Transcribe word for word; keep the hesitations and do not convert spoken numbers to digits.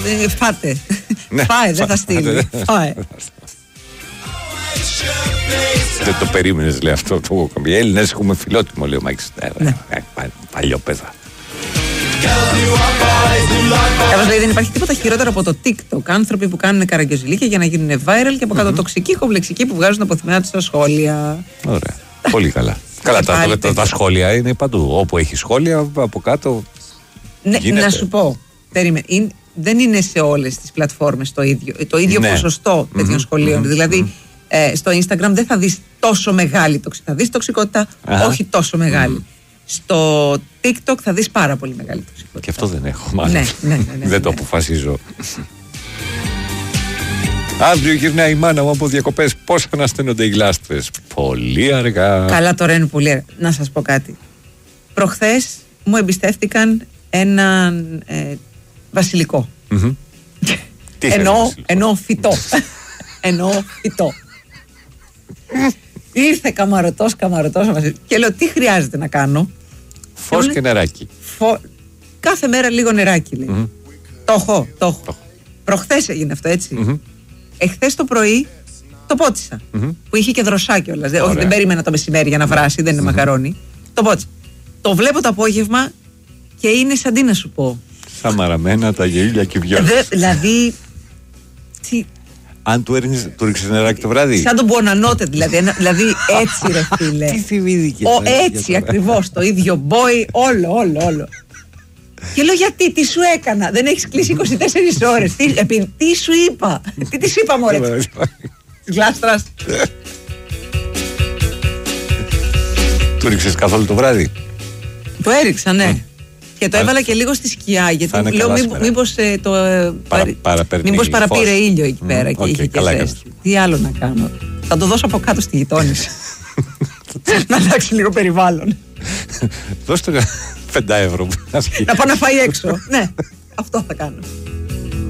ε, φάτε. Φάε, δεν θα στείλει. Φάε. Δεν το περίμενες, λέει αυτό. Οι Έλληνες έχουμε φιλότιμο, λέει ο Μάκης. Παλιόπαιδα. Κάποιος λέει δεν υπάρχει τίποτα χειρότερο από το TikTok. Άνθρωποι που κάνουν καραγκιόζηλίκια για να γίνουν viral και από κάτω τοξικοί κομπλεξικοί που βγάζουν αποθυμένα τους στα σχόλια. Ωραία. Πολύ καλά. Καλά, τα, τα, τα σχόλια είναι παντού. Όπου έχει σχόλια, από κάτω. Ναι, γίνεται. Να σου πω. Περίμενε. Είναι, δεν είναι σε όλες τις πλατφόρμες το ίδιο, το ίδιο ναι. ποσοστό τέτοιων mm-hmm. σχολείων. Mm-hmm. Δηλαδή, ε, στο Instagram δεν θα δεις τόσο μεγάλη τοξικότητα. Θα δεις τοξικότητα, uh-huh. όχι τόσο μεγάλη. Mm. Στο TikTok θα δεις πάρα πολύ μεγάλη τοξικότητα. Και αυτό δεν έχω, μάλλον. Ναι, ναι, ναι, ναι, δεν ναι. το αποφασίζω. Αύριο γυρνάει η μάνα μου από διακοπές. Πώς ανασταίνονται οι γλάστρες? Πολύ αργά. Καλά, τώρα είναι πολύ αργά. Να σας πω κάτι. Προχθές μου εμπιστεύτηκαν έναν ε, βασιλικό. Mm-hmm. Εννοώ, εννοώ φυτό. Εννοώ φυτό. Ήρθε καμαρωτός, καμαρωτός και λέω τι χρειάζεται να κάνω. Φως και, και νεράκι. Φω... Κάθε μέρα λίγο νεράκι, λέει. Mm-hmm. Το έχω, το έχω. Oh. Προχθές έγινε αυτό, έτσι. Mm-hmm. Εχθές το πρωί το πότισα. Mm-hmm. Που είχε και δροσά κιόλας. Όχι, δεν περίμενα το μεσημέρι για να βράσει, δεν είναι mm-hmm. μακαρόνι. Το πότισα. Το βλέπω το απόγευμα και είναι σαν τι να σου πω. Σαν μαραμένα τα γελιά και βιό. Δηλαδή. Τι... Αν του έριχνες, του ρίξες νεράκι το βράδυ. Σαν τον Μπονανότε, δηλαδή. Ένα, δηλαδή έτσι, ρε φίλε. Τι θυμήθηκε. Έτσι ακριβώς. Το ίδιο μπόι, όλο, όλο, όλο. Και λέω γιατί, τι σου έκανα. Δεν έχεις κλείσει είκοσι τέσσερις ώρες. Τι, επί, τι σου είπα. Τι της είπα, μωρέ. Της γλάστρας. Του ρίξες καθόλου το βράδυ? Το έριξα, ναι. Και το έβαλα και λίγο στη σκιά, γιατί λέω μήπως το μήπως παραπήρε ήλιο εκεί πέρα και είχε και ζέστη. Τι άλλο να κάνω. Θα το δώσω από κάτω στη γειτόνισσα. Να αλλάξει λίγο περιβάλλον. Δώστε πέντε ευρώ. Να πάω να φάει έξω. Ναι, αυτό θα κάνω.